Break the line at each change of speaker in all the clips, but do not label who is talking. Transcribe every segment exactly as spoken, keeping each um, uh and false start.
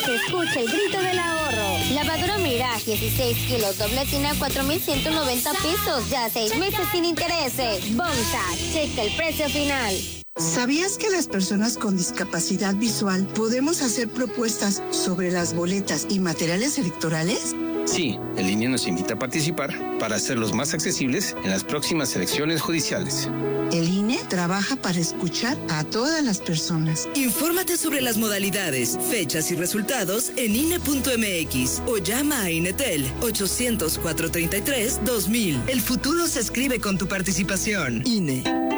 se escucha el grito del ahorro. Lavadora Mirage dieciséis kilos doble tina cuatro mil ciento noventa pesos, ya seis meses sin intereses. Bonsa, checa el precio final.
¿Sabías que las personas con discapacidad visual podemos hacer propuestas sobre las boletas y materiales electorales?
Sí, el I N E nos invita a participar para hacerlos más accesibles en las próximas elecciones judiciales.
El I N E trabaja para escuchar a todas las personas.
Infórmate sobre las modalidades, fechas y resultados en I N E punto M X o llama a Inetel ochocientos, cuatrocientos treinta y tres, dos mil. El futuro se escribe con tu participación. I N E.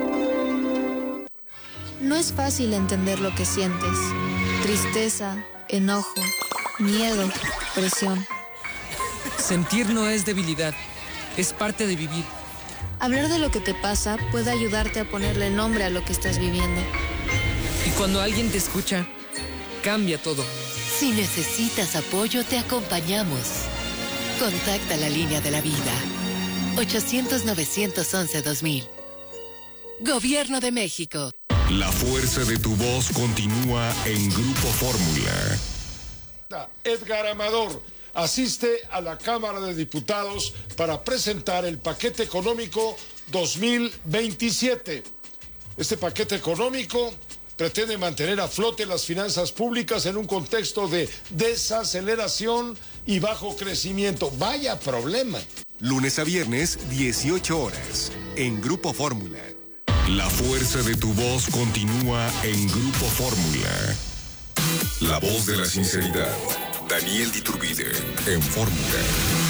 No es fácil entender lo que sientes. Tristeza, enojo, miedo, presión.
Sentir no es debilidad, es parte de vivir.
Hablar de lo que te pasa puede ayudarte a ponerle nombre a lo que estás viviendo.
Y cuando alguien te escucha, cambia todo.
Si necesitas apoyo, te acompañamos. Contacta la línea de la vida. ochocientos, novecientos once, dos mil. Gobierno de México.
La fuerza de tu voz continúa en Grupo Fórmula.
Edgar Amador asiste a la Cámara de Diputados para presentar el paquete económico dos mil veintisiete. Este paquete económico pretende mantener a flote las finanzas públicas en un contexto de desaceleración y bajo crecimiento. Vaya problema.
Lunes a viernes, dieciocho horas, en Grupo Fórmula. La fuerza de tu voz continúa en Grupo Fórmula. La voz de la sinceridad. Daniel Diturbide, en Fórmula.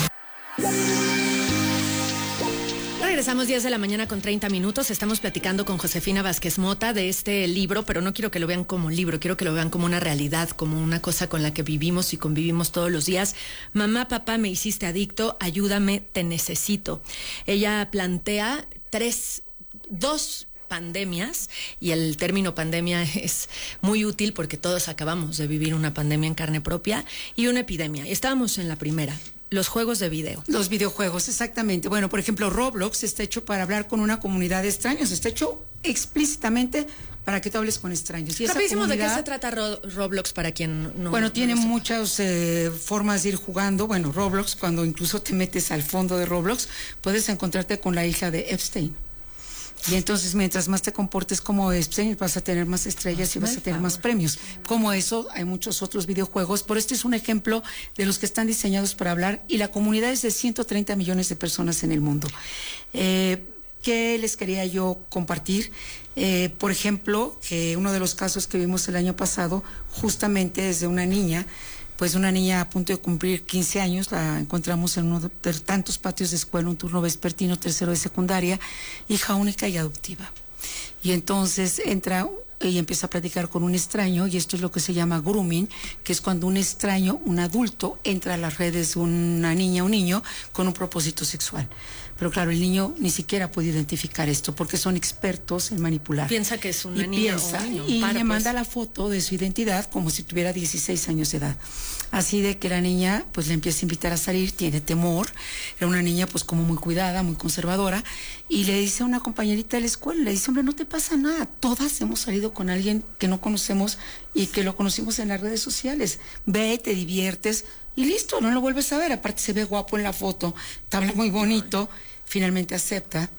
Regresamos diez de la mañana con treinta minutos. Estamos platicando con Josefina Vázquez Mota de este libro, pero no quiero que lo vean como libro, quiero que lo vean como una realidad, como una cosa con la que vivimos y convivimos todos los días. Mamá, papá, me hiciste adicto, ayúdame, te necesito. Ella plantea tres, dos pandemias, y el término pandemia es muy útil porque todos acabamos de vivir una pandemia en carne propia, y una epidemia. Estábamos en la primera. Los juegos de video.
Los videojuegos, exactamente. Bueno, por ejemplo, Roblox está hecho para hablar con una comunidad de extraños. Está hecho explícitamente para que tú hables con extraños. Y
Rapidísimo,
esa comunidad,
¿de qué se trata Ro- Roblox para quien no?
Bueno, tiene
no
muchas eh, formas de ir jugando. Bueno, Roblox, cuando incluso te metes al fondo de Roblox, puedes encontrarte con la hija de Epstein. Y entonces, mientras más te comportes como Epstein, vas a tener más estrellas y vas a tener más premios. Como eso, hay muchos otros videojuegos, pero este es un ejemplo de los que están diseñados para hablar, y la comunidad es de ciento treinta millones de personas en el mundo. Eh, ¿Qué les quería yo compartir? Eh, por ejemplo, eh, uno de los casos que vimos el año pasado, justamente es de una niña, pues una niña a punto de cumplir quince años, la encontramos en uno de tantos patios de escuela, un turno vespertino, tercero de secundaria, hija única y adoptiva. Y entonces entra y empieza a platicar con un extraño, y esto es lo que se llama grooming, que es cuando un extraño, un adulto, entra a las redes de una niña o un niño con un propósito sexual. Pero claro, el niño ni siquiera puede identificar esto porque son expertos en manipular.
Piensa que es una
y
niña
piensa,
o un niño.
Y
Para,
le
pues.
manda la foto de su identidad como si tuviera dieciséis años de edad. Así de que la niña pues le empieza a invitar a salir, tiene temor. Era una niña pues como muy cuidada, muy conservadora. Y le dice a una compañerita de la escuela, le dice, hombre, no te pasa nada. Todas hemos salido con alguien que no conocemos y que lo conocimos en las redes sociales. Ve, te diviertes y listo, no lo vuelves a ver. Aparte se ve guapo en la foto, te habla muy bonito. Finalmente acepta,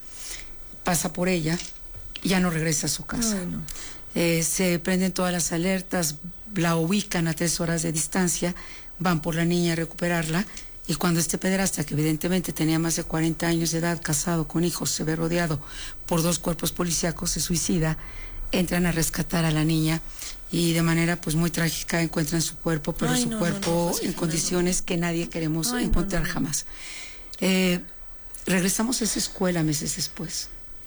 pasa por ella y ya no regresa a su casa.
Ay, no.
eh, se prenden todas las alertas, la ubican a tres horas de distancia, van por la niña a recuperarla, y cuando este pederasta, que evidentemente tenía más de cuarenta años de edad, casado con hijos, se ve rodeado por dos cuerpos policíacos, se suicida, entran a rescatar a la niña y de manera pues muy trágica encuentran su cuerpo, pero
Ay,
su
no,
cuerpo
no, no, pues,
en condiciones que nadie queremos
Ay,
encontrar
no, no, no.
jamás. Eh, Regresamos a esa escuela meses después,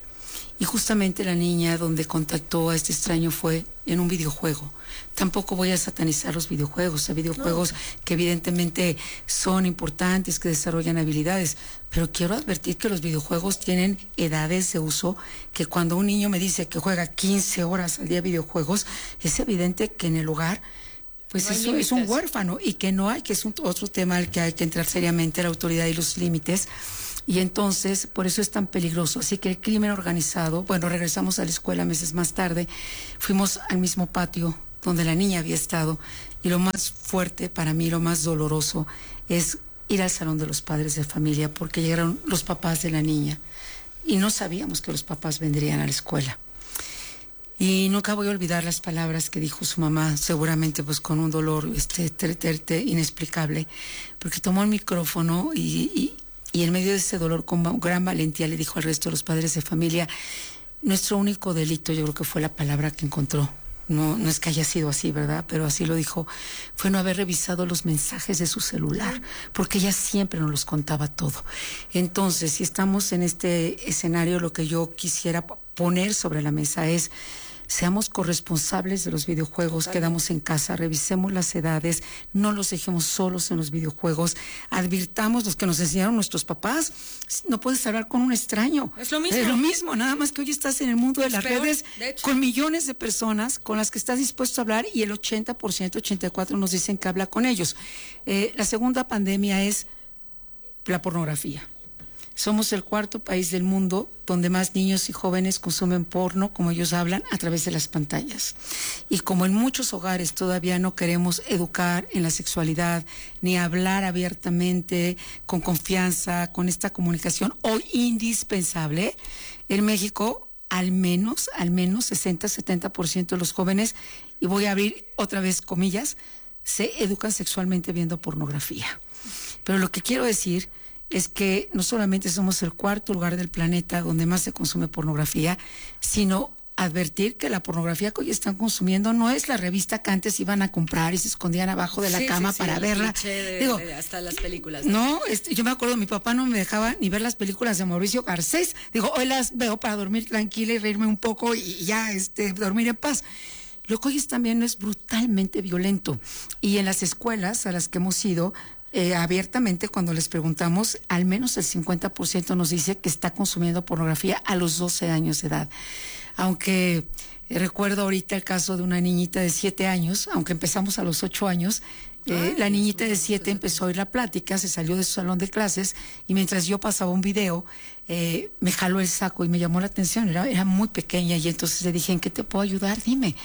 y justamente la niña donde contactó a este extraño fue en un videojuego. Tampoco voy a satanizar los videojuegos, hay videojuegos no. que evidentemente son importantes, que desarrollan habilidades, pero quiero advertir que los videojuegos tienen edades de uso, que cuando un niño me dice que juega quince horas al día videojuegos, es evidente que en el hogar pues no eso es un huérfano, y que no hay, que es un, otro tema al que hay que entrar seriamente, la autoridad y los límites. Y entonces, por eso es tan peligroso. Así que el crimen organizado, bueno, regresamos a la escuela meses más tarde, fuimos al mismo patio donde la niña había estado. Y lo más fuerte para mí, lo más doloroso, es ir al salón de los padres de familia, porque llegaron los papás de la niña y no sabíamos que los papás vendrían a la escuela. Y nunca voy a olvidar las palabras que dijo su mamá, seguramente pues con un dolor este, terte, inexplicable, porque tomó el micrófono y, y, y en medio de ese dolor con gran valentía le dijo al resto de los padres de familia: nuestro único delito, yo creo que fue la palabra que encontró, no, no es que haya sido así, ¿verdad? Pero así lo dijo, fue no haber revisado los mensajes de su celular, porque ella siempre nos los contaba todo. Entonces, si estamos en este escenario, lo que yo quisiera poner sobre la mesa es: seamos corresponsables de los videojuegos, quedamos en casa, revisemos las edades, no los dejemos solos en los videojuegos, advirtamos los que nos enseñaron nuestros papás, no puedes hablar con un extraño.
Es lo mismo.
Es lo mismo, nada más que hoy estás en el mundo de las
peor,
redes
de hecho,
con millones de personas con las que estás dispuesto a hablar y el ochenta por ciento, ochenta y cuatro por ciento nos dicen que habla con ellos. Eh, la segunda pandemia es la pornografía. Somos el cuarto país del mundo donde más niños y jóvenes consumen porno, como ellos hablan, a través de las pantallas. Y como en muchos hogares todavía no queremos educar en la sexualidad, ni hablar abiertamente, con confianza, con esta comunicación hoy indispensable, en México al menos, al menos sesenta, setenta por ciento de los jóvenes, y voy a abrir otra vez comillas, se educan sexualmente viendo pornografía. Pero lo que quiero decir es que no solamente somos el cuarto lugar del planeta donde más se consume pornografía, sino advertir que la pornografía que hoy están consumiendo no es la revista que antes iban a comprar y se escondían abajo de la
sí,
cama
sí,
para
sí,
verla.
De,
Digo,
de hasta las películas.
No, no este, yo me acuerdo, mi papá no me dejaba ni ver las películas de Mauricio Garcés. Digo, hoy las veo para dormir tranquila y reírme un poco y ya este, dormir en paz. Lo que hoy es también es brutalmente violento. Y en las escuelas a las que hemos ido, Eh, abiertamente, cuando les preguntamos, al menos el cincuenta por ciento nos dice que está consumiendo pornografía a los doce años de edad. Aunque eh, recuerdo ahorita el caso de una niñita de siete años, aunque empezamos a los ocho años, eh, Ay, la niñita de siete empezó a oír la plática, se salió de su salón de clases y mientras yo pasaba un video, eh, me jaló el saco y me llamó la atención, era, era muy pequeña y entonces le dije: ¿en qué te puedo ayudar? Dime.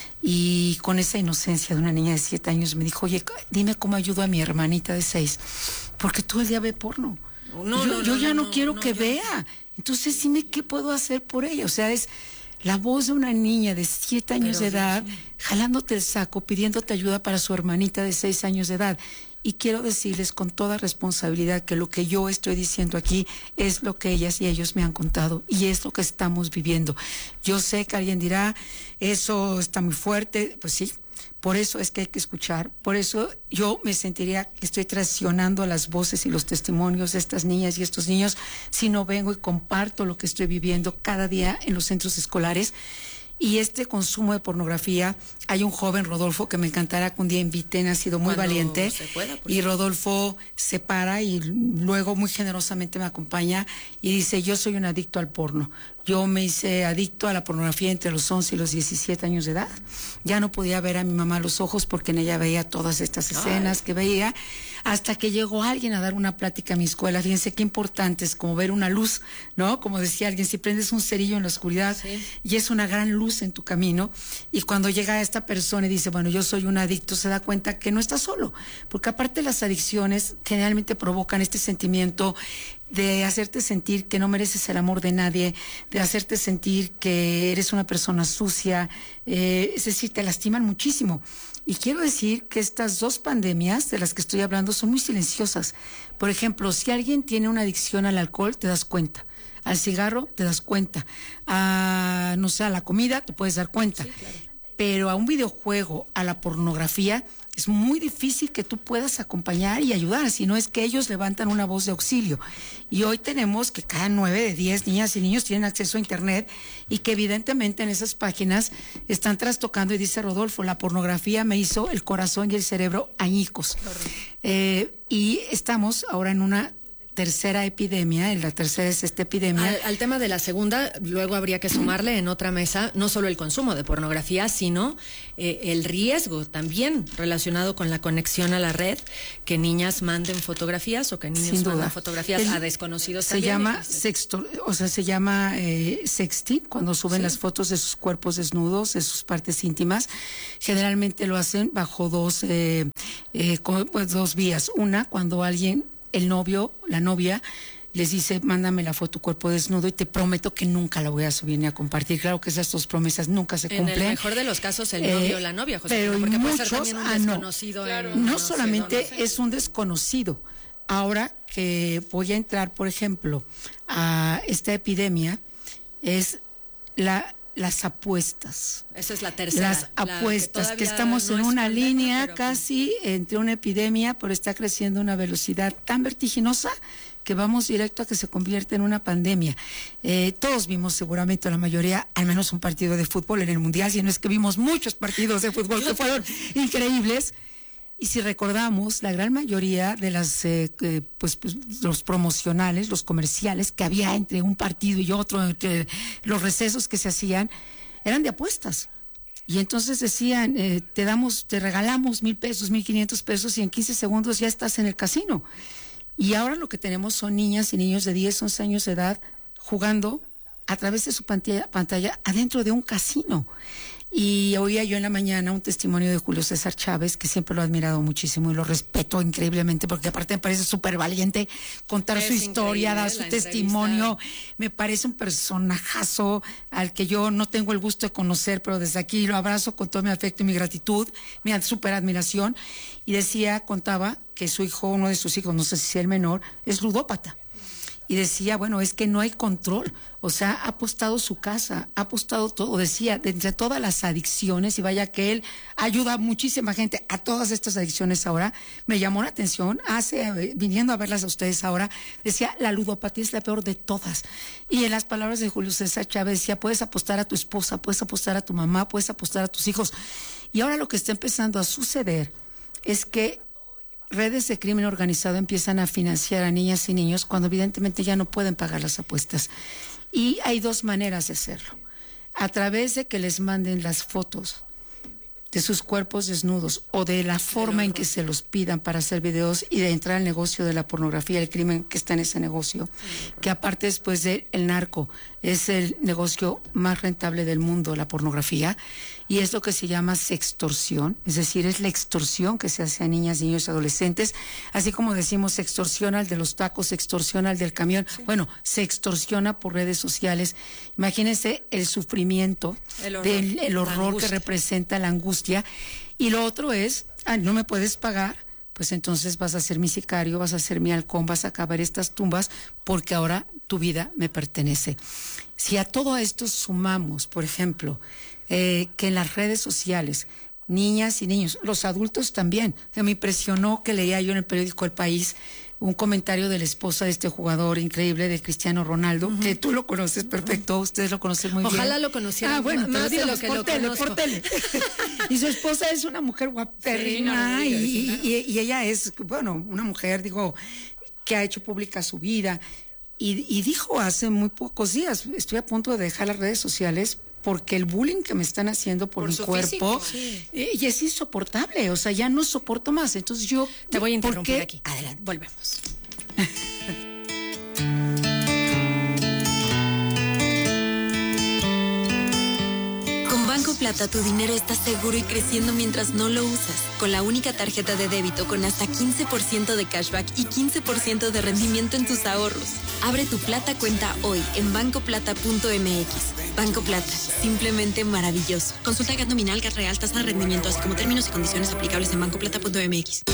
Y con esa inocencia de una niña de siete años me dijo: oye, dime cómo ayudo a mi hermanita de seis, porque todo el día ve porno. No, yo, no, yo no, ya no, no quiero no, que no, vea. No. Entonces dime qué puedo hacer por ella. O sea, es la voz de una niña de siete años Pero, de edad, Dios, jalándote el saco, pidiéndote ayuda para su hermanita de seis años de edad. Y quiero decirles con toda responsabilidad que lo que yo estoy diciendo aquí es lo que ellas y ellos me han contado y es lo que estamos viviendo. Yo sé que alguien dirá, eso está muy fuerte, pues sí, por eso es que hay que escuchar, por eso yo me sentiría que estoy traicionando a las voces y los testimonios de estas niñas y estos niños si no vengo y comparto lo que estoy viviendo cada día en los centros escolares. Y este consumo de pornografía, hay un joven, Rodolfo, que me encantará que un día inviten, ha sido muy
Cuando
valiente,
se pueda, pues.
Y Rodolfo se para y luego muy generosamente me acompaña y dice: yo soy un adicto al porno. Yo me hice adicto a la pornografía entre los once y los diecisiete años de edad. Ya no podía ver a mi mamá a los ojos porque en ella veía todas estas escenas Ay. que veía, hasta que llegó alguien a dar una plática a mi escuela. Fíjense qué importante es como ver una luz, ¿no? Como decía alguien, si prendes un cerillo en la oscuridad sí. y es una gran luz en tu camino, y cuando llega esta persona y dice: bueno, yo soy un adicto, se da cuenta que no está solo, porque aparte las adicciones generalmente provocan este sentimiento de hacerte sentir que no mereces el amor de nadie, de hacerte sentir que eres una persona sucia, eh, es decir, te lastiman muchísimo. Y quiero decir que estas dos pandemias de las que estoy hablando son muy silenciosas. Por ejemplo, si alguien tiene una adicción al alcohol, te das cuenta. Al cigarro, te das cuenta. A, no sé, a la comida, te puedes dar cuenta. Sí, claro. Pero a un videojuego, a la pornografía, es muy difícil que tú puedas acompañar y ayudar, si no es que ellos levantan una voz de auxilio. Y hoy tenemos que cada nueve de diez niñas y niños tienen acceso a internet y que evidentemente en esas páginas están trastocando, y dice Rodolfo, la pornografía me hizo el corazón y el cerebro añicos. Eh, y estamos ahora en una tercera epidemia, la tercera es esta epidemia.
Al, al tema de la segunda, luego habría que sumarle en otra mesa no solo el consumo de pornografía, sino eh, el riesgo también relacionado con la conexión a la red, que niñas manden fotografías o que niños
Sin duda.
manden fotografías
El,
a desconocidos
se
también.
llama sexto, o sea, se llama eh, sexting, cuando suben sí. las fotos de sus cuerpos desnudos, de sus partes íntimas. Generalmente lo hacen bajo dos, eh, eh, con, pues, dos vías. Una, cuando alguien, el novio, la novia, les dice, mándame la foto cuerpo desnudo y te prometo que nunca la voy a subir ni a compartir. Claro que esas dos promesas nunca se cumplen.
En el mejor de los casos, el novio o eh, la novia, José,
pero
porque
muchos,
puede ser también un
ah, no.
desconocido.
Claro.
En,
no,
no
solamente
sé, no, no sé.
es un desconocido. Ahora que voy a entrar, por ejemplo, a esta epidemia, es la... las apuestas.
Esa es la tercera.
Las apuestas,
que,
que estamos
no
en una
pandemia,
línea
pero...
casi entre una epidemia, pero está creciendo a una velocidad tan vertiginosa que vamos directo a que se convierta en una pandemia. Eh, todos vimos seguramente, la mayoría, al menos un partido de fútbol en el Mundial, si no es que vimos muchos partidos de fútbol que fueron increíbles. Y si recordamos, la gran mayoría de las eh, eh, pues, pues los promocionales, los comerciales que había entre un partido y otro, entre los recesos que se hacían, eran de apuestas. Y entonces decían, eh, te damos, te regalamos mil pesos, mil quinientos pesos y en quince segundos ya estás en el casino. Y ahora lo que tenemos son niñas y niños de diez, once años de edad jugando a través de su pantalla, pantalla adentro de un casino. Y oía yo en la mañana un testimonio de Julio César Chávez, que siempre lo he admirado muchísimo y lo respeto increíblemente, porque aparte me parece súper valiente contar es su historia, dar su testimonio. Entrevista. Me parece un personajazo al que yo no tengo el gusto de conocer, pero desde aquí lo abrazo con todo mi afecto y mi gratitud, mi súper admiración. Y decía, contaba que su hijo, uno de sus hijos, no sé si sea el menor, es ludópata. Y decía, bueno, es que no hay control, o sea, ha apostado su casa, ha apostado todo, decía, de entre todas las adicciones, y vaya que él ayuda a muchísima gente a todas estas adicciones ahora, me llamó la atención, hace, viniendo a verlas a ustedes ahora, decía, la ludopatía es la peor de todas. Y en las palabras de Julio César Chávez decía, puedes apostar a tu esposa, puedes apostar a tu mamá, puedes apostar a tus hijos. Y ahora lo que está empezando a suceder es que redes de crimen organizado empiezan a financiar a niñas y niños cuando evidentemente ya no pueden pagar las apuestas. Y hay dos maneras de hacerlo. A través de que les manden las fotos de sus cuerpos desnudos o de la forma en que se los pidan para hacer videos y de entrar al negocio de la pornografía, el crimen que está en ese negocio, que aparte después del narco es el negocio más rentable del mundo, la pornografía, y es lo que se llama sextorsión, es decir, es la extorsión que se hace a niñas, niños y adolescentes, así como decimos se extorsiona al de los tacos, se extorsiona al del camión, sí. Bueno, se extorsiona por redes sociales. Imagínense el sufrimiento, el horror, del, el horror que representa la angustia, y lo otro es, ah, no me puedes pagar, pues entonces vas a ser mi sicario, vas a ser mi halcón, vas a acabar estas tumbas, porque ahora tu vida me pertenece. Si a todo esto sumamos, por ejemplo, eh, que en las redes sociales, niñas y niños, los adultos también, que me impresionó que leía yo en el periódico El País un comentario de la esposa de este jugador increíble de Cristiano Ronaldo, uh-huh. que tú lo conoces perfecto, ustedes lo conocen muy
Ojalá
bien.
Ojalá lo conocieran.
Ah, bueno,
más de lo que
por
lo
tele,
conozco.
por tele. Y su esposa es una mujer guapérrima, sí, no, y, y, y, y ella es, bueno, una mujer, digo, que ha hecho pública su vida. Y, y dijo hace muy pocos días, estoy a punto de dejar las redes sociales porque el bullying que me están haciendo por, por mi cuerpo físico, sí. eh, y es insoportable, o sea, ya no soporto más. Entonces yo...
Te voy a interrumpir
¿por qué?
Aquí. Adelante, volvemos.
Con Banco Plata tu dinero está seguro y creciendo mientras no lo usas. Con la única tarjeta de débito con hasta quince por ciento de cashback y quince por ciento de rendimiento en tus ahorros. Abre tu Plata cuenta hoy en banco plata punto m x. Banco Plata, simplemente maravilloso. Consulta el gat nominal, gat real, tasa de rendimiento, así como términos y condiciones aplicables en banco plata punto m x.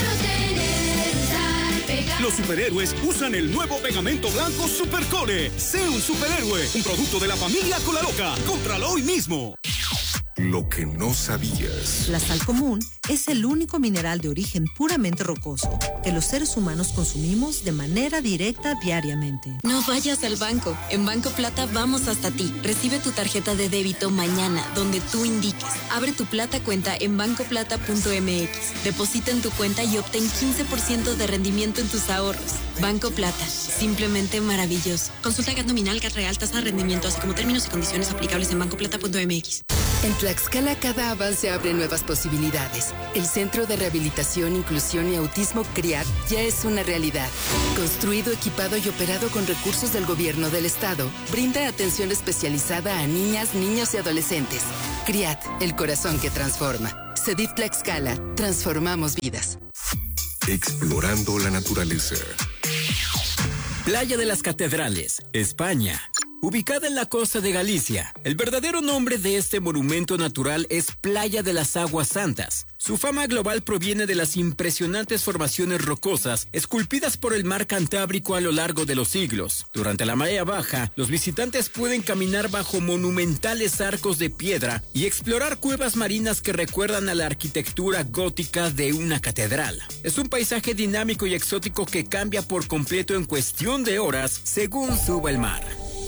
Los superhéroes usan el nuevo pegamento blanco Supercole. Sé un superhéroe, un producto de la familia Colaloca. Cómpralo hoy mismo.
lo que no sabías.
La sal común es el único mineral de origen puramente rocoso que los seres humanos consumimos de manera directa diariamente.
No vayas al banco. En Banco Plata vamos hasta ti. Recibe tu tarjeta de débito mañana, donde tú indiques. Abre tu Plata cuenta en banco plata punto m x. Deposita en tu cuenta y obtén quince por ciento de rendimiento en tus ahorros. Banco Plata. Simplemente maravilloso. Consulta G A T nominal, G A T real, tasa de rendimiento, así como términos y condiciones aplicables en banco plata punto m x.
En Tlaxcala cada avance abre nuevas posibilidades. El Centro de Rehabilitación, Inclusión y Autismo CRIAT ya es una realidad. Construido, equipado y operado con recursos del gobierno del estado, brinda atención especializada a niñas, niños y adolescentes. CRIAT, el corazón que transforma. CEDIF Tlaxcala, transformamos vidas.
Explorando la naturaleza.
Playa de las Catedrales, España. Ubicada en la costa de Galicia, el verdadero nombre de este monumento natural es Playa de las Aguas Santas. Su fama global proviene de las impresionantes formaciones rocosas esculpidas por el mar Cantábrico a lo largo de los siglos. Durante la marea baja, los visitantes pueden caminar bajo monumentales arcos de piedra y explorar cuevas marinas que recuerdan a la arquitectura gótica de una catedral. Es un paisaje dinámico y exótico que cambia por completo en cuestión de horas según suba el mar.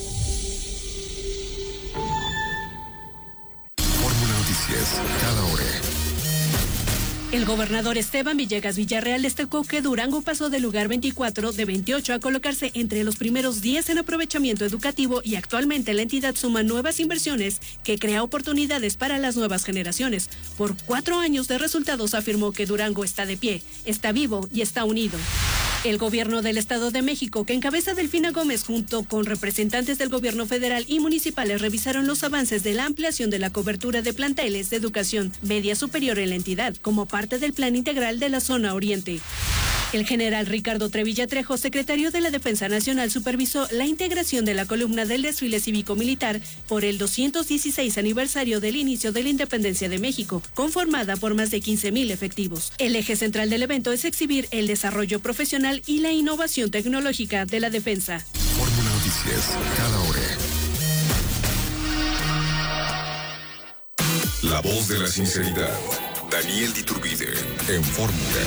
Cada hora.
El gobernador Esteban Villegas Villarreal destacó que Durango pasó del lugar veinticuatro de veintiocho a colocarse entre los primeros diez en aprovechamiento educativo y actualmente la entidad suma nuevas inversiones que crea oportunidades para las nuevas generaciones. Por cuatro años de resultados afirmó que Durango está de pie, está vivo y está unido. El gobierno del Estado de México, que encabeza Delfina Gómez, junto con representantes del gobierno federal y municipales, revisaron los avances de la ampliación de la cobertura de planteles de educación media superior en la entidad, como parte del Plan Integral de la Zona Oriente. El general Ricardo Trevilla Trejo, secretario de la Defensa Nacional, supervisó la integración de la columna del desfile cívico-militar por el doscientos dieciséis aniversario del inicio de la independencia de México, conformada por más de quince mil efectivos. El eje central del evento es exhibir el desarrollo profesional y la innovación tecnológica de la defensa.
Fórmula Noticias, cada hora. La voz de la sinceridad. Daniel Diturbide, en Fórmula.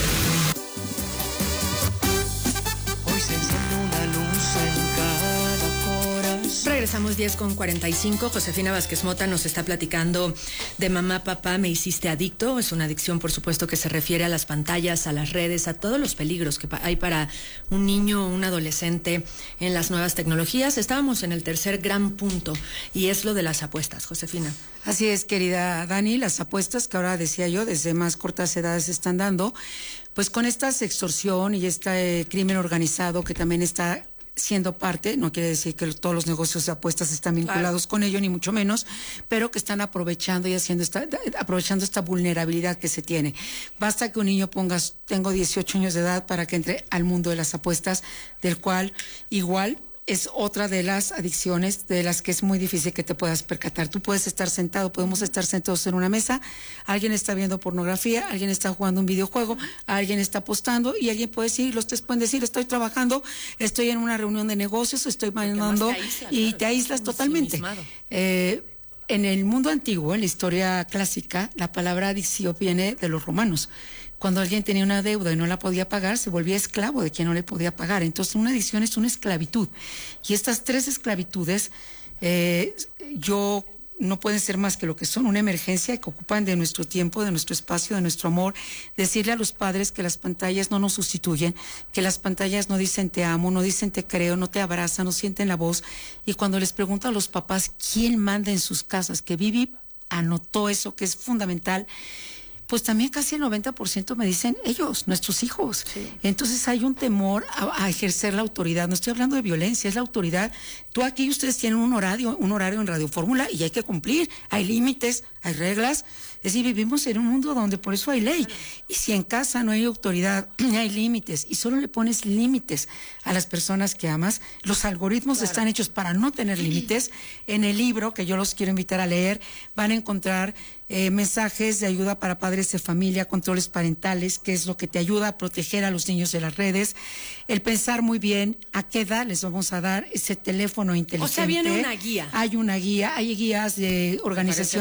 Regresamos diez con cuarenta y cinco. Josefina Vázquez Mota nos está platicando de Mamá, Papá, me hiciste adicto. Es una adicción, por supuesto, que se refiere a las pantallas, a las redes, a todos los peligros que hay para un niño o un adolescente en las nuevas tecnologías. Estábamos en el tercer gran punto y es lo de las apuestas, Josefina.
Así es, querida Dani, las apuestas que ahora decía yo, desde más cortas edades se están dando, pues con esta extorsión y este eh, crimen organizado que también está siendo parte, no quiere decir que todos los negocios de apuestas están vinculados claro. con ello, ni mucho menos, pero que están aprovechando y haciendo esta, aprovechando esta vulnerabilidad que se tiene. Basta que un niño ponga, tengo dieciocho años de edad para que entre al mundo de las apuestas, del cual igual es otra de las adicciones de las que es muy difícil que te puedas percatar. Tú puedes estar sentado, podemos estar sentados en una mesa, alguien está viendo pornografía, alguien está jugando un videojuego, alguien está apostando y alguien puede decir, los tres pueden decir, estoy trabajando, estoy en una reunión de negocios, estoy mandando y te aíslas totalmente. Eh, en el mundo antiguo, en la historia clásica, la palabra adicción viene de los romanos. Cuando alguien tenía una deuda y no la podía pagar, se volvía esclavo de quien no le podía pagar. Entonces, una adicción es una esclavitud. Y estas tres esclavitudes, eh, yo no pueden ser más que lo que son, una emergencia que ocupan de nuestro tiempo, de nuestro espacio, de nuestro amor. Decirle a los padres que las pantallas no nos sustituyen, que las pantallas no dicen te amo, no dicen te creo, no te abrazan, no sienten la voz. Y cuando les pregunto a los papás quién manda en sus casas, que Vivi anotó eso, que es fundamental, pues también casi el noventa por ciento me dicen ellos, nuestros hijos. Sí. Entonces hay un temor a, a ejercer la autoridad. No estoy hablando de violencia, es la autoridad. Tú aquí, ustedes tienen un horario, un horario en Radio Fórmula y hay que cumplir. Hay límites, hay reglas. Es decir, vivimos en un mundo donde por eso hay ley. Y si en casa no hay autoridad, hay límites, y solo le pones límites a las personas que amas, los algoritmos claro. están hechos para no tener límites. En el libro, que yo los quiero invitar a leer, van a encontrar eh, mensajes de ayuda para padres de familia, controles parentales, que es lo que te ayuda a proteger a los niños de las redes, el pensar muy bien a qué edad les vamos a dar ese teléfono inteligente.
O sea, viene una guía.
Hay una guía, hay guías de organizaciones que te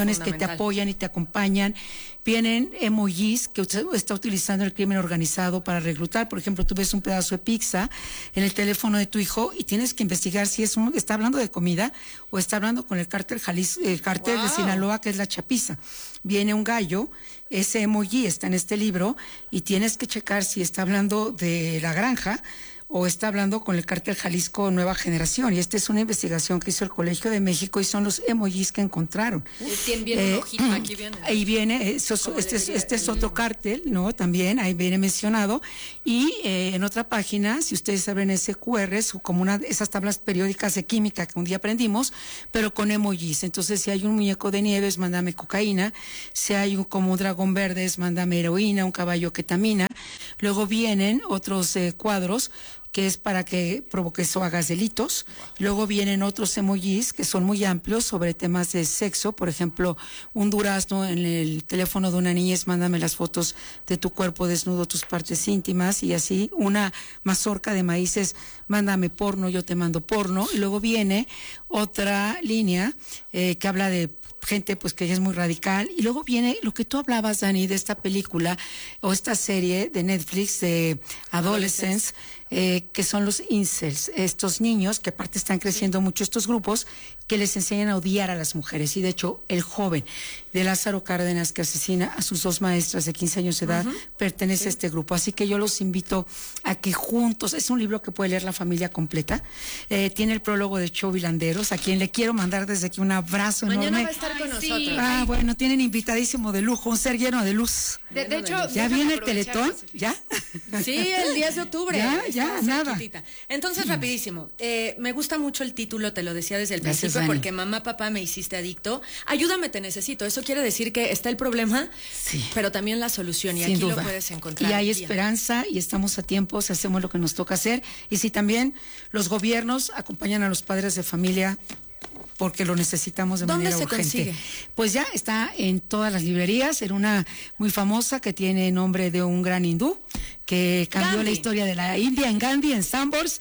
apoyan y te acompañan. Vienen emojis que está utilizando el crimen organizado para reclutar. Por ejemplo, tú ves un pedazo de pizza en el teléfono de tu hijo y tienes que investigar si es un, está hablando de comida o está hablando con el cártel Jalisco, el cártel wow. de Sinaloa, que es la chapiza. Viene un gallo, ese emoji está en este libro y tienes que checar si está hablando de la granja o está hablando con el cártel Jalisco Nueva Generación. Y esta es una investigación que hizo el Colegio de México y son los emojis que encontraron.
Uf, viene eh, un ojito, aquí viene.
Ahí viene, eso, este, es, este es otro cártel, ¿no? También, ahí viene mencionado. Y eh, en otra página, si ustedes abren ese cu erre, es como una de esas tablas periódicas de química que un día aprendimos, pero con emojis. Entonces, si hay un muñeco de nieves, mándame cocaína. Si hay un, como un dragón verde, mándame heroína, un caballo ketamina. Luego vienen otros eh, cuadros que es para que provoques o hagas delitos. Wow. Luego vienen otros emojis que son muy amplios sobre temas de sexo. Por ejemplo, un durazno en el teléfono de una niña es mándame las fotos de tu cuerpo desnudo, tus partes íntimas, y así. Una mazorca de maíz es mándame porno, yo te mando porno. Y luego viene otra línea eh, que habla de gente pues que es muy radical. Y luego viene lo que tú hablabas, Dani, de esta película o esta serie de Netflix de Adolescence, eh, que son los incels, estos niños que aparte están creciendo mucho, estos grupos que les enseñan a odiar a las mujeres. Y de hecho el joven de Lázaro Cárdenas que asesina a sus dos maestras de quince años de edad uh-huh. pertenece sí. a este grupo. Así que yo los invito a que juntos, es un libro que puede leer la familia completa, eh, tiene el prólogo de Chovy Landeros, a quien le quiero mandar desde aquí un abrazo
Mañana
enorme.
va a estar con
Ay,
nosotros.
Sí. Ah, bueno, tienen invitadísimo de lujo, un ser lleno de luz.
De, de hecho,
¿ya viene el Teletón? ¿Ya?
Sí, el diez de octubre.
Ya, ya, nada.
Cerquitita. Entonces, mm. rapidísimo, eh, me gusta mucho el título, te lo decía desde el
Gracias,
principio,
Dani.
porque mamá, papá, me hiciste adicto. Ayúdame, te necesito. Eso quiere decir que está el problema, sí. pero también la solución, y
Sin
aquí
duda.
lo puedes encontrar.
Y hay
bien.
esperanza y estamos a tiempo, si hacemos lo que nos toca hacer. Y si también los gobiernos acompañan a los padres de familia, porque lo necesitamos de
¿Dónde
manera
se
urgente.
consigue?
Pues ya está en todas las librerías, en una muy famosa que tiene nombre de un gran hindú que cambió
Gandhi.
la historia de la India, en Gandhi, en Sambors,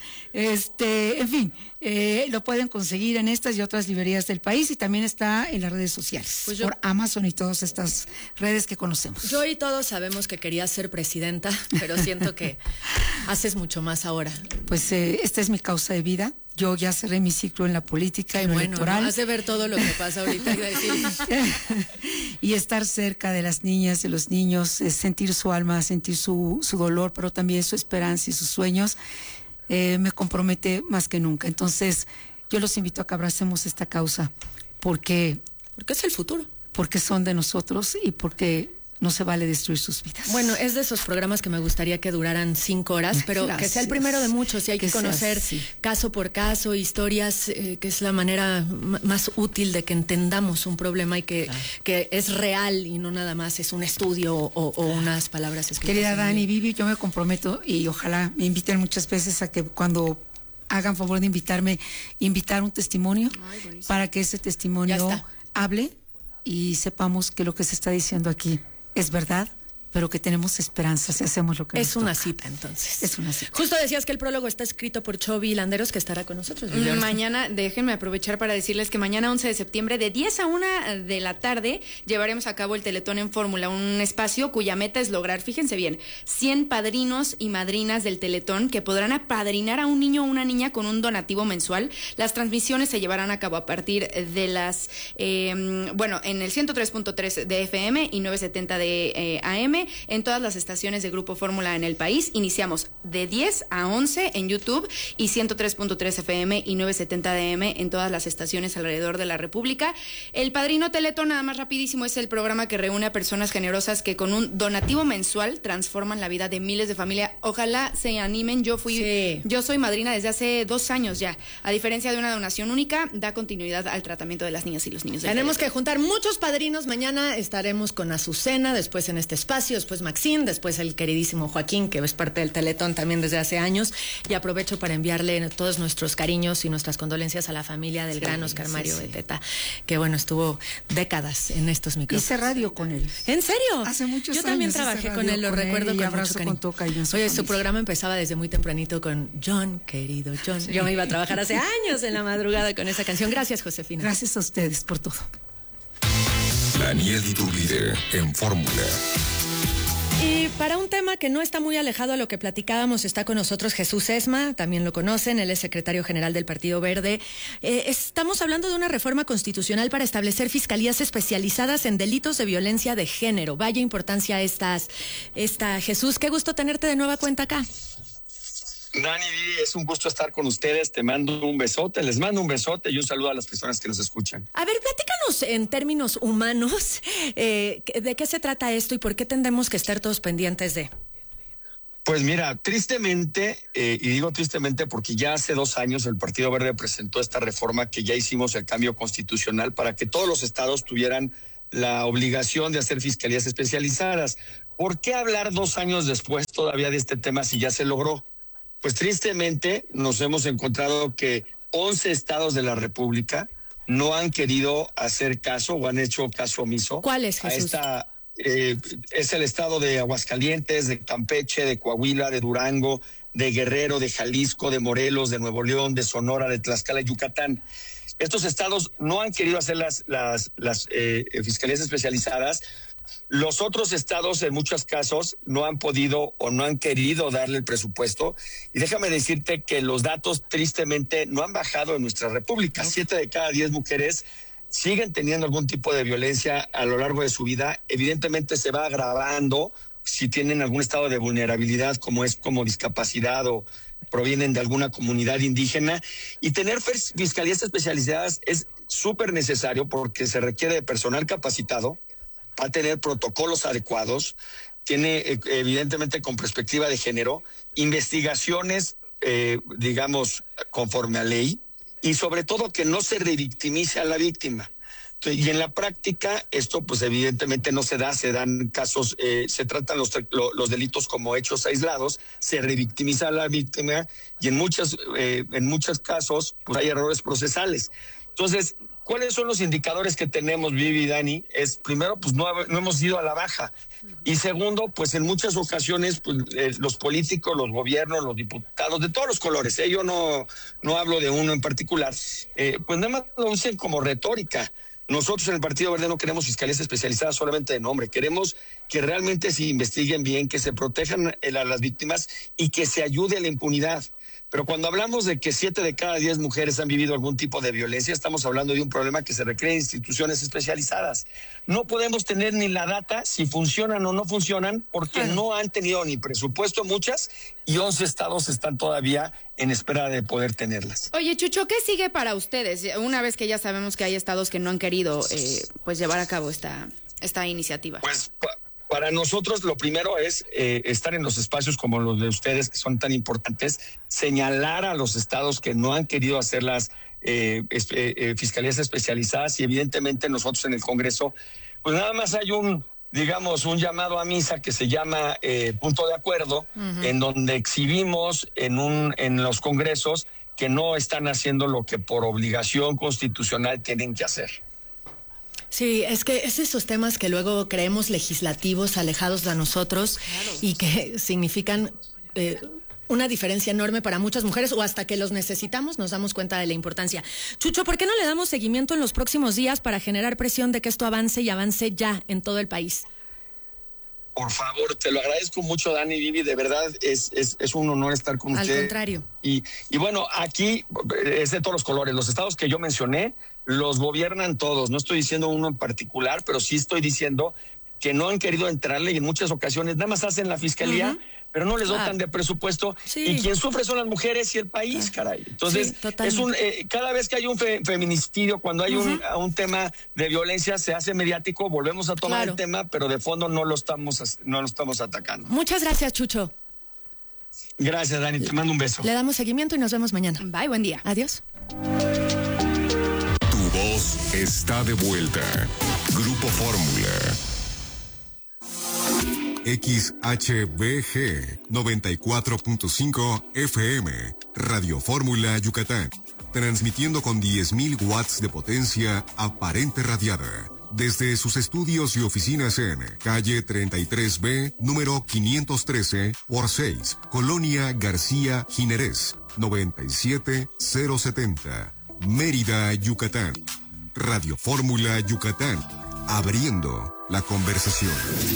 este, en fin, eh, lo pueden conseguir en estas y otras librerías del país y también está en las redes sociales,
pues yo,
por Amazon y todas estas redes que conocemos.
Yo y todos sabemos que querías ser presidenta, pero siento que haces mucho más ahora.
Pues eh, esta es mi causa de vida. Yo ya cerré mi ciclo en la política
Qué
y lo
bueno,
electoral.
¿no? Has de ver todo lo que pasa ahorita. Y, decir...
y estar cerca de las niñas, de los niños, eh, sentir su alma, sentir su, su dolor, pero también su esperanza y sus sueños, eh, me compromete más que nunca. Entonces, yo los invito a que abracemos esta causa, porque...
Porque es el futuro.
Porque son de nosotros y porque... no se vale destruir sus vidas.
Bueno, es de esos programas que me gustaría que duraran cinco horas, pero Gracias. que sea el primero de muchos y hay que, que conocer sea, sí. caso por caso, historias, eh, que es la manera m- más útil de que entendamos un problema y que, claro. que es real y no nada más es un estudio o, o unas palabras escritas.
Querida Dani, Vivi, yo me comprometo y ojalá me inviten muchas veces a que cuando hagan favor de invitarme, invitar un testimonio Ay, para que ese testimonio hable y sepamos que lo que se está diciendo aquí es verdad, pero que tenemos esperanza si hacemos lo que
es
nos
una
toca.
cita, entonces.
Es una cita.
Justo decías que el prólogo está escrito por Chovy Landeros, que estará con nosotros.
Mañana, déjenme aprovechar para decirles que mañana once de septiembre de diez a una de la tarde llevaremos a cabo el Teletón en Fórmula, un espacio cuya meta es lograr, fíjense bien, cien padrinos y madrinas del Teletón que podrán apadrinar a un niño o una niña con un donativo mensual. Las transmisiones se llevarán a cabo a partir de las, eh, bueno, en el ciento tres punto tres de F M y novecientos setenta de eh, A M en todas las estaciones de Grupo Fórmula en el país. Iniciamos de diez a once en YouTube y ciento tres punto tres F M y novecientos setenta de A M en todas las estaciones alrededor de la República. El Padrino Teletón, nada más rapidísimo, es el programa que reúne a personas generosas que con un donativo mensual transforman la vida de miles de familias. Ojalá se animen. Yo fui, sí. yo soy madrina desde hace dos años ya. A diferencia de una donación única, da continuidad al tratamiento de las niñas y los niños.
Tenemos que juntar muchos padrinos. Mañana estaremos con Azucena, después en este espacio, después Maxine, después el queridísimo Joaquín, que es parte del Teletón también desde hace años, y aprovecho para enviarle todos nuestros cariños y nuestras condolencias a la familia del sí, gran Oscar sí, Mario sí. Beteta, que bueno, estuvo décadas en estos micrófonos.
Hice radio con él.
¿En serio?
Hace muchos
Yo
años.
Yo también trabajé con él, lo con recuerdo él, con mucho cariño. Con Oye, familia. Su programa empezaba desde muy tempranito con John, querido John. Sí. Yo me iba a trabajar hace años en la madrugada con esa canción. Gracias, Josefina.
Gracias a ustedes por todo.
La Daniel Iturbide en Fórmula.
Y para un tema que no está muy alejado a lo que platicábamos, está con nosotros Jesús Esma, también lo conocen, él es secretario general del Partido Verde. Eh, estamos hablando de una reforma constitucional para establecer fiscalías especializadas en delitos de violencia de género. Vaya importancia estas, esta. Jesús, qué gusto tenerte de nueva cuenta acá.
Dani, es un gusto estar con ustedes, te mando un besote, les mando un besote y un saludo a las personas que nos escuchan.
A ver, platícanos en términos humanos, eh, ¿de qué se trata esto y por qué tendremos que estar todos pendientes de?
Pues mira, tristemente, eh, y digo tristemente porque ya hace dos años el Partido Verde presentó esta reforma que ya hicimos el cambio constitucional para que todos los estados tuvieran la obligación de hacer fiscalías especializadas. ¿Por qué hablar dos años después todavía de este tema si ya se logró? Pues tristemente nos hemos encontrado que once estados de la República no han querido hacer caso o han hecho caso omiso.
¿Cuál es, Jesús?
A esta, eh, es el estado de Aguascalientes, de Campeche, de Coahuila, de Durango, de Guerrero, de Jalisco, de Morelos, de Nuevo León, de Sonora, de Tlaxcala y Yucatán. Estos estados no han querido hacer las, las, las eh, fiscalías especializadas. Los otros estados en muchos casos no han podido o no han querido darle el presupuesto y déjame decirte que los datos tristemente no han bajado en nuestra república. Siete de cada diez mujeres siguen teniendo algún tipo de violencia a lo largo de su vida. Evidentemente se va agravando si tienen algún estado de vulnerabilidad como es como discapacidad o provienen de alguna comunidad indígena, y tener fiscalías especializadas es súper necesario porque se requiere de personal capacitado, va a tener protocolos adecuados, tiene eh, evidentemente con perspectiva de género, investigaciones, eh, digamos, conforme a ley, y sobre todo que no se revictimice a la víctima. Entonces, y en la práctica esto pues evidentemente no se da, se dan casos, eh, se tratan los, los delitos como hechos aislados, se revictimiza a la víctima y en muchas, eh, en muchos casos pues hay errores procesales. Entonces, ¿cuáles son los indicadores que tenemos, Vivi y Dani? Es, primero, pues no, no hemos ido a la baja. Y segundo, pues en muchas ocasiones, pues eh, los políticos, los gobiernos, los diputados, de todos los colores, eh, yo no, no hablo de uno en particular, eh, pues nada más lo usen como retórica. Nosotros en el Partido Verde no queremos fiscalías especializadas solamente de nombre, queremos que realmente se investiguen bien, que se protejan a las víctimas y que se ayude a la impunidad. Pero cuando hablamos de que siete de cada diez mujeres han vivido algún tipo de violencia, estamos hablando de un problema que se requiere de instituciones especializadas. No podemos tener ni la data si funcionan o no funcionan porque no han tenido ni presupuesto muchas y once estados están todavía en espera de poder tenerlas.
Oye, Chucho, ¿qué sigue para ustedes? Una vez que ya sabemos que hay estados que no han querido eh, pues llevar a cabo esta, esta iniciativa.
Pues para nosotros lo primero es eh, estar en los espacios como los de ustedes que son tan importantes, señalar a los estados que no han querido hacer las eh, es, eh, fiscalías especializadas y evidentemente nosotros en el Congreso, pues nada más hay un, digamos, un llamado a misa que se llama eh, punto de acuerdo, uh-huh. en donde exhibimos en, un, en los congresos que no están haciendo lo que por obligación constitucional tienen que hacer.
Sí, es que es esos temas que luego creemos legislativos, alejados de nosotros, claro, y que significan eh, una diferencia enorme para muchas mujeres, o hasta que los necesitamos nos damos cuenta de la importancia. Chucho, ¿por qué no le damos seguimiento en los próximos días para generar presión de que esto avance y avance ya en todo el país?
Por favor, te lo agradezco mucho, Dani, Vivi, de verdad es, es, es un honor estar con ustedes.
Al contrario.
Y, y bueno, aquí es de todos los colores, los estados que yo mencioné los gobiernan todos, no estoy diciendo uno en particular, pero sí estoy diciendo que no han querido entrarle y en muchas ocasiones nada más hacen la fiscalía, uh-huh. pero no les dotan ah. de presupuesto, sí. y quien sufre son las mujeres y el país, ah. caray. Entonces, sí, es un eh, cada vez que hay un fe, feminicidio, cuando hay uh-huh. un, un tema de violencia, se hace mediático, volvemos a tomar claro. el tema, pero de fondo no lo estamos, no lo estamos atacando.
Muchas gracias, Chucho.
Gracias, Dani, te mando un beso.
Le damos seguimiento y nos vemos mañana.
Bye, buen día.
Adiós.
Voz está de vuelta. Grupo Fórmula. X H B G noventa y cuatro punto cinco F M. Radio Fórmula Yucatán. Transmitiendo con diez mil watts de potencia aparente radiada. Desde sus estudios y oficinas en calle treinta y tres B, número quinientos trece por seis, Colonia García Jiménez, noventa y siete mil setenta. Mérida, Yucatán. Radio Fórmula Yucatán. abriendo la conversación.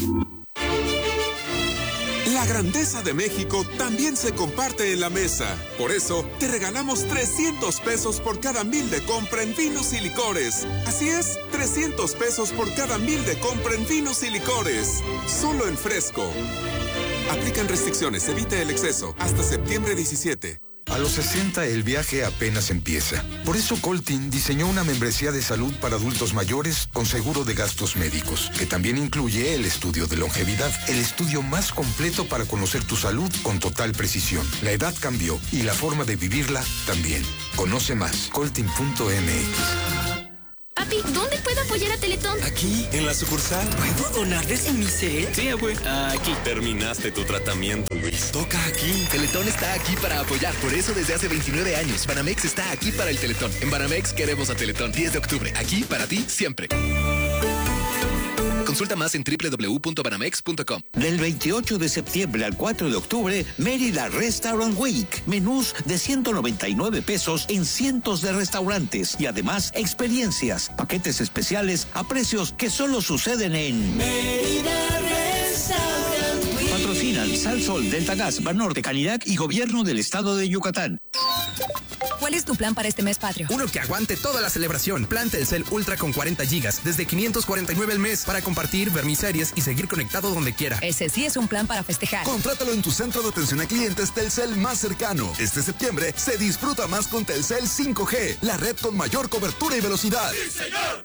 La grandeza de México también se comparte en la mesa. Por eso, te regalamos trescientos pesos por cada mil de compra en vinos y licores. Así es, trescientos pesos por cada mil de compra en vinos y licores. Solo en Fresco. Aplican restricciones, evite el exceso. Hasta septiembre diecisiete.
A los sesenta el viaje apenas empieza. Por eso Coltin diseñó una membresía de salud para adultos mayores con seguro de gastos médicos, que también incluye el estudio de longevidad, el estudio más completo para conocer tu salud con total precisión. La edad cambió y la forma de vivirla también. Conoce más, coltin punto m x.
Papi, ¿dónde puedo apoyar a Teletón?
Aquí, en la sucursal. ¿Puedo donarles en mi cel? Sí, abue. Aquí. Terminaste tu tratamiento, Luis. Toca aquí.
Teletón está aquí para apoyar. Por eso, desde hace veintinueve años, Banamex está aquí para el Teletón. En Banamex queremos a Teletón. diez de octubre. Aquí para ti, siempre. Consulta más en doble u doble u doble u punto banamex punto com.
Del veintiocho de septiembre al cuatro de octubre, Mérida Restaurant Week. Menús de ciento noventa y nueve pesos en cientos de restaurantes. Y además, experiencias, paquetes especiales a precios que solo suceden en Mérida Restaurant Week. Patrocinan Sal Sol, Delta Gas, Banorte, Canirac y Gobierno del Estado de Yucatán.
¿Cuál es tu plan para este mes patrio?
Uno que aguante toda la celebración. Plan Telcel Ultra con cuarenta gigas, desde quinientos cuarenta y nueve al mes, para compartir, ver mis series y seguir conectado donde quiera.
Ese sí es un plan para festejar.
Contrátalo en tu centro de atención a clientes Telcel más cercano. Este septiembre se disfruta más con Telcel cinco G, la red con mayor cobertura y velocidad. ¡Sí, señor!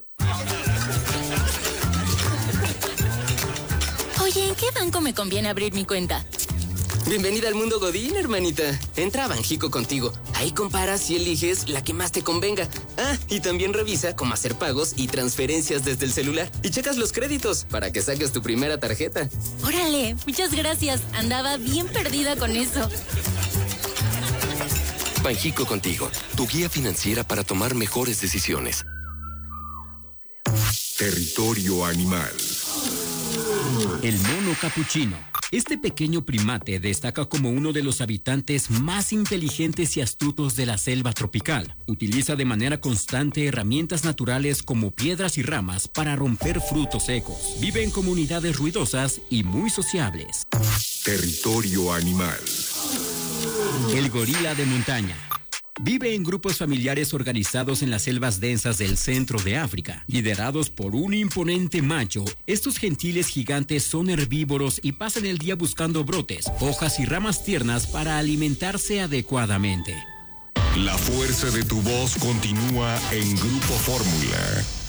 Oye, ¿en qué banco me conviene abrir mi cuenta?
Bienvenida al mundo Godín, hermanita. Entra a Banjico Contigo. Ahí comparas y eliges la que más te convenga. Ah, y también revisa cómo hacer pagos y transferencias desde el celular. Y checas los créditos para que saques tu primera tarjeta.
Órale, muchas gracias. Andaba bien perdida con eso.
Banjico Contigo, tu guía financiera para tomar mejores decisiones.
Territorio animal.
El mono capuchino. Este pequeño primate destaca como uno de los habitantes más inteligentes y astutos de la selva tropical. Utiliza de manera constante herramientas naturales como piedras y ramas para romper frutos secos. Vive en comunidades ruidosas y muy sociables.
Territorio animal.
El gorila de montaña. Vive en grupos familiares organizados en las selvas densas del centro de África, liderados por un imponente macho. Estos gentiles gigantes son herbívoros y pasan el día buscando brotes, hojas y ramas tiernas para alimentarse adecuadamente.
La fuerza de tu voz continúa en Grupo Fórmula.